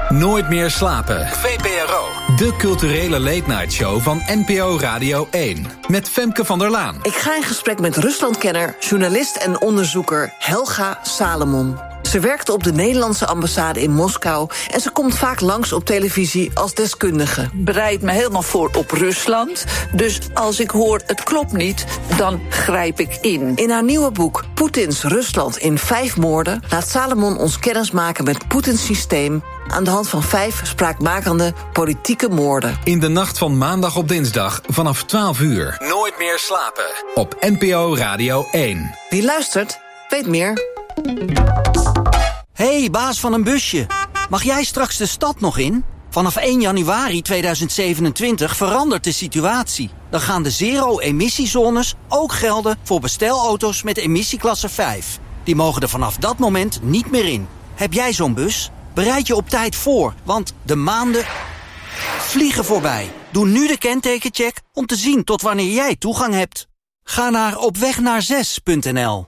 Nooit meer slapen. VPRO. De culturele late-night show van NPO Radio 1. Met Femke van der Laan. Ik ga in gesprek met Ruslandkenner, journalist en onderzoeker Helga Salomon. Ze werkte op de Nederlandse ambassade in Moskou en ze komt vaak langs op televisie als deskundige. Bereid me helemaal voor op Rusland. Dus als ik hoor het klopt niet, dan grijp ik in. In haar nieuwe boek Poetins Rusland in 5 moorden laat Salomon ons kennismaken met Poetins systeem aan de hand van 5 spraakmakende politieke moorden. In de nacht van maandag op dinsdag vanaf 12 uur. Nooit meer slapen. Op NPO Radio 1. Wie luistert, weet meer. Hey, baas van een busje. Mag jij straks de stad nog in? Vanaf 1 januari 2027 verandert de situatie. Dan gaan de zero-emissiezones ook gelden voor bestelauto's met emissieklasse 5. Die mogen er vanaf dat moment niet meer in. Heb jij zo'n bus? Bereid je op tijd voor, want de maanden vliegen voorbij. Doe nu de kentekencheck om te zien tot wanneer jij toegang hebt. Ga naar opwegnaar6.nl.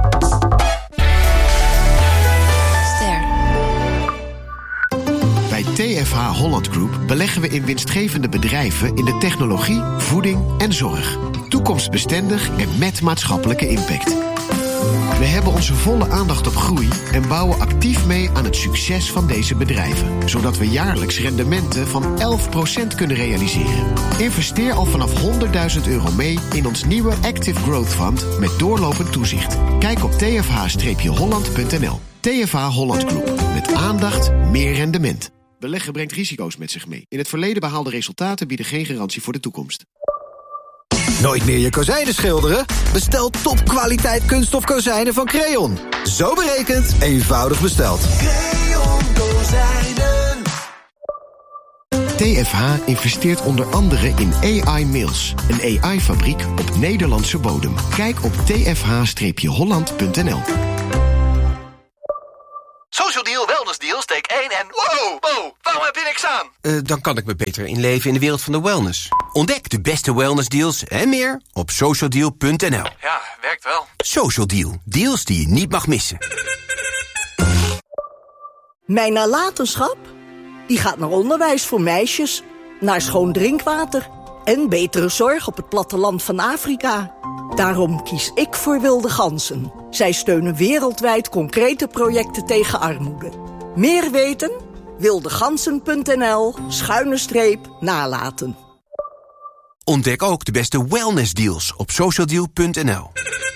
Bij TFH Holland Group beleggen we in winstgevende bedrijven in de technologie, voeding en zorg. Toekomstbestendig en met maatschappelijke impact. We hebben onze volle aandacht op groei en bouwen actief mee aan het succes van deze bedrijven. Zodat we jaarlijks rendementen van 11% kunnen realiseren. Investeer al vanaf €100.000 mee in ons nieuwe Active Growth Fund met doorlopend toezicht. Kijk op tfh-holland.nl. TFH Holland Group. Met aandacht, meer rendement. Beleggen brengt risico's met zich mee. In het verleden behaalde resultaten bieden geen garantie voor de toekomst. Nooit meer je kozijnen schilderen? Bestel topkwaliteit kunststof kozijnen van Creon. Zo berekend, eenvoudig besteld. Creon Kozijnen. TFH investeert onder andere in AI Mills, een AI-fabriek op Nederlandse bodem. Kijk op tfh-holland.nl. Social Deal, Wellness Deal, steek 1 en... Wow, waarom heb je niks aan? Dan kan ik me beter inleven in de wereld van de wellness. Ontdek de beste wellness deals en meer op socialdeal.nl. Ja, werkt wel. Social Deal, deals die je niet mag missen. Mijn nalatenschap? Die gaat naar onderwijs voor meisjes, naar schoon drinkwater en betere zorg op het platteland van Afrika. Daarom kies ik voor Wilde Ganzen. Zij steunen wereldwijd concrete projecten tegen armoede. Meer weten? wildeganzen.nl/nalaten. Ontdek ook de beste wellness deals op socialdeal.nl.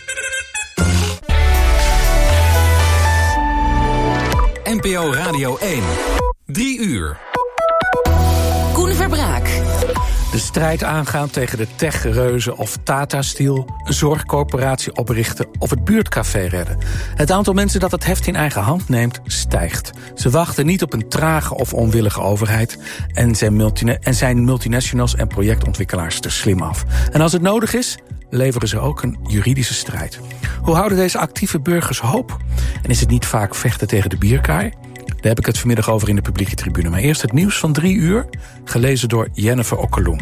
NPO Radio 1. 3 uur. Koen Verbraak. De strijd aangaan tegen de techreuzen of Tata Steel, een zorgcorporatie oprichten of het buurtcafé redden. Het aantal mensen dat het heft in eigen hand neemt, stijgt. Ze wachten niet op een trage of onwillige overheid en zijn multinationals en projectontwikkelaars er slim af. En als het nodig is, leveren ze ook een juridische strijd. Hoe houden deze actieve burgers hoop? En is het niet vaak vechten tegen de bierkaai? Daar heb ik het vanmiddag over in de publieke tribune. Maar eerst het nieuws van 3 uur, gelezen door Jennifer Okkeloen.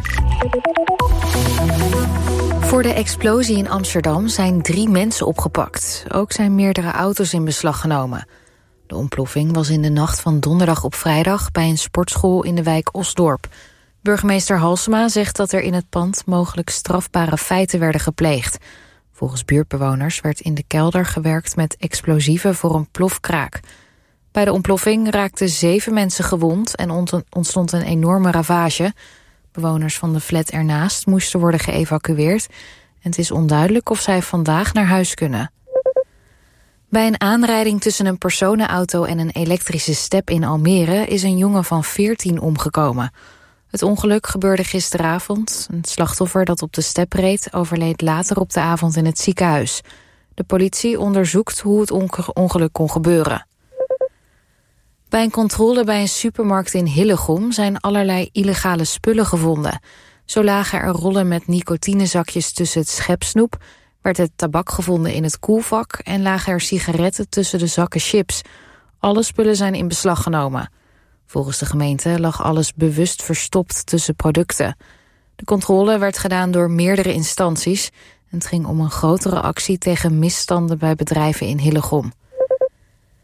Voor de explosie in Amsterdam zijn 3 mensen opgepakt. Ook zijn meerdere auto's in beslag genomen. De ontploffing was in de nacht van donderdag op vrijdag bij een sportschool in de wijk Osdorp. Burgemeester Halsema zegt dat er in het pand mogelijk strafbare feiten werden gepleegd. Volgens buurtbewoners werd in de kelder gewerkt met explosieven voor een plofkraak. Bij de ontploffing raakten 7 mensen gewond en ontstond een enorme ravage. Bewoners van de flat ernaast moesten worden geëvacueerd en het is onduidelijk of zij vandaag naar huis kunnen. Bij een aanrijding tussen een personenauto en een elektrische step in Almere is een jongen van 14 omgekomen. Het ongeluk gebeurde gisteravond. Het slachtoffer dat op de step reed overleed later op de avond in het ziekenhuis. De politie onderzoekt hoe het ongeluk kon gebeuren. Bij een controle bij een supermarkt in Hillegom zijn allerlei illegale spullen gevonden. Zo lagen er rollen met nicotinezakjes tussen het schepsnoep, werd het tabak gevonden in het koelvak en lagen er sigaretten tussen de zakken chips. Alle spullen zijn in beslag genomen. Volgens de gemeente lag alles bewust verstopt tussen producten. De controle werd gedaan door meerdere instanties en het ging om een grotere actie tegen misstanden bij bedrijven in Hillegom.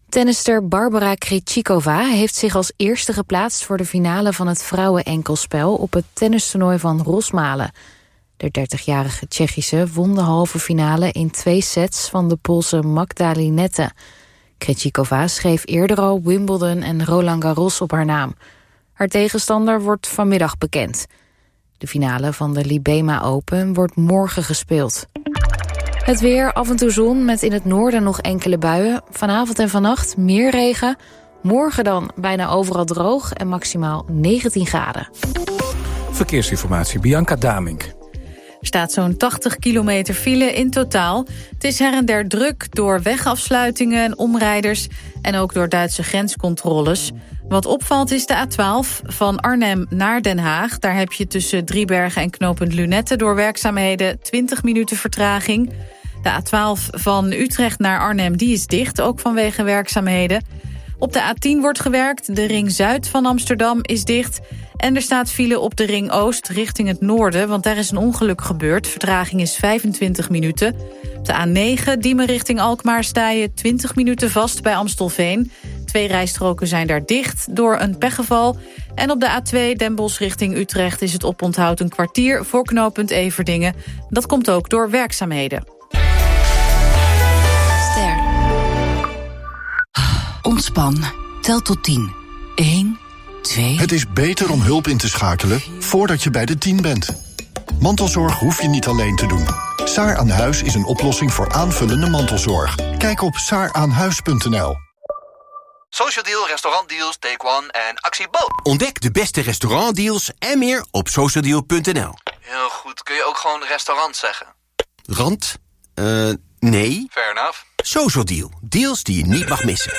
Tennister Barbara Krejcikova heeft zich als eerste geplaatst voor de finale van het vrouwenenkelspel op het tennistoernooi van Rosmalen. De 30-jarige Tsjechische won de halve finale in 2 sets van de Poolse Magda Linette. Krejcikova schreef eerder al Wimbledon en Roland Garros op haar naam. Haar tegenstander wordt vanmiddag bekend. De finale van de Libema Open wordt morgen gespeeld. Het weer, af en toe zon, met in het noorden nog enkele buien. Vanavond en vannacht meer regen. Morgen dan bijna overal droog en maximaal 19 graden. Verkeersinformatie, Bianca Damink. Er staat zo'n 80 kilometer file in totaal. Het is her en der druk door wegafsluitingen en omrijders en ook door Duitse grenscontroles. Wat opvalt is de A12 van Arnhem naar Den Haag. Daar heb je tussen Driebergen en knooppunt Lunette door werkzaamheden 20 minuten vertraging. De A12 van Utrecht naar Arnhem die is dicht, ook vanwege werkzaamheden. Op de A10 wordt gewerkt, de ring Zuid van Amsterdam is dicht. En er staat file op de ring Oost richting het noorden, want daar is een ongeluk gebeurd. Vertraging is 25 minuten. Op de A9 Diemen richting Alkmaar sta je 20 minuten vast bij Amstelveen. 2 rijstroken zijn daar dicht door een pechgeval. En op de A2 Den Bosch richting Utrecht is het oponthoud een kwartier voor knooppunt Everdingen. Dat komt ook door werkzaamheden. Ontspan. Tel tot 10. 1, 2... Het is beter om hulp in te schakelen voordat je bij de 10 bent. Mantelzorg hoef je niet alleen te doen. Saar aan Huis is een oplossing voor aanvullende mantelzorg. Kijk op saaraanhuis.nl. Social Deal, restaurantdeals, Take One en Actie Bo. Ontdek de beste restaurantdeals en meer op socialdeal.nl. Heel goed, kun je ook gewoon restaurant zeggen? Rand? Nee. Fair enough. Social Deal, deals die je niet mag missen.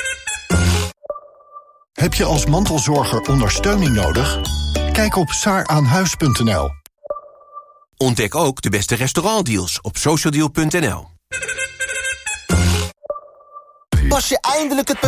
Heb je als mantelzorger ondersteuning nodig? Kijk op saaraanhuis.nl. Ontdek ook de beste restaurantdeals op socialdeal.nl. Pas je eindelijk het